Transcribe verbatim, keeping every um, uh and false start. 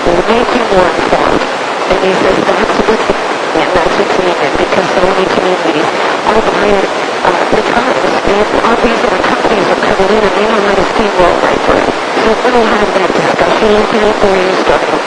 will make you more informed. And he says that's what's and that's what's needed, because so many communities are behind uh, the times. And all these other companies are coming in and they don't want to steamroll right through. So when we have that discussion with them, where you start to